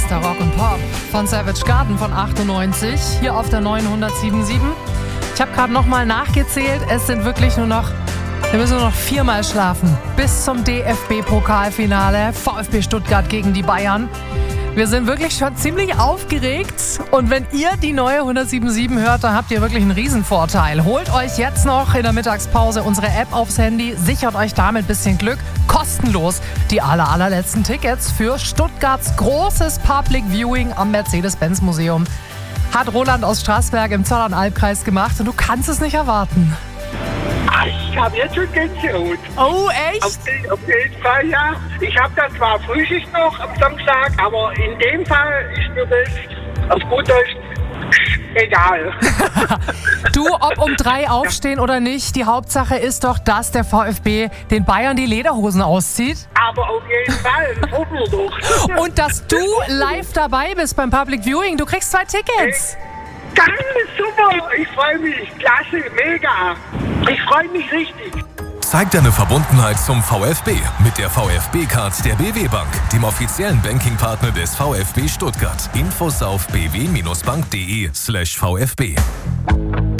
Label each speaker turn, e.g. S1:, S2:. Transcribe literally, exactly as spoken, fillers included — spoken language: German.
S1: Bester Rock und Pop von Savage Garden von achtundneunzig, hier auf der neunhundertsiebenundsiebzig. Ich habe gerade nochmal nachgezählt, es sind wirklich nur noch, wir müssen nur noch viermal schlafen bis zum D F B-Pokalfinale, VfB Stuttgart gegen die Bayern. Wir sind wirklich schon ziemlich aufgeregt und wenn ihr die neue hundertsiebenundsiebzig hört, dann habt ihr wirklich einen Riesenvorteil. Holt euch jetzt noch in der Mittagspause unsere App aufs Handy, sichert euch damit ein bisschen Glück, kostenlos die aller, allerletzten Tickets für Stuttgarts großes Public Viewing am Mercedes-Benz-Museum. Hat Roland aus Straßberg im Zollernalbkreis gemacht und du kannst es nicht erwarten.
S2: Ich habe jetzt schon Gänsehaut.
S1: Oh, echt?
S2: Auf jeden, auf jeden Fall, ja. Ich habe da zwar Frühschicht noch am Samstag, aber in dem Fall ist mir das auf gut Deutsch egal.
S1: Du, ob um drei aufstehen oder nicht, die Hauptsache ist doch, dass der VfB den Bayern die Lederhosen auszieht.
S2: Aber auf jeden Fall, das hoffen wir doch.
S1: Und dass du live dabei bist beim Public Viewing. Du kriegst zwei Tickets.
S2: Geil, super. Ich freue mich. Klasse, mega. Ich freue mich richtig.
S3: Zeig deine Verbundenheit zum VfB mit der VfB-Card der B W Bank, dem offiziellen Banking-Partner des VfB Stuttgart. Infos auf b w bindestrich bank punkt d e slash V F B.